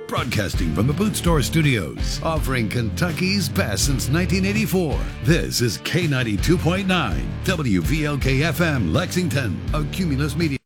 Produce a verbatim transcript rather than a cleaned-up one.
Broadcasting from the Boot Store Studios, offering Kentucky's best since nineteen eighty-four. This is K ninety-two point nine, W V L K F M, Lexington, a Cumulus Media